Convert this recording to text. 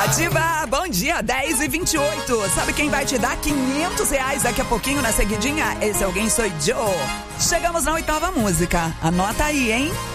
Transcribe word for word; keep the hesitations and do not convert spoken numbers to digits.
Ativa, bom dia, dez e vinte e oito. Sabe quem vai te dar quinhentos reais daqui a pouquinho na seguidinha? Esse alguém sou Joe. Chegamos na oitava música. Anota aí, hein?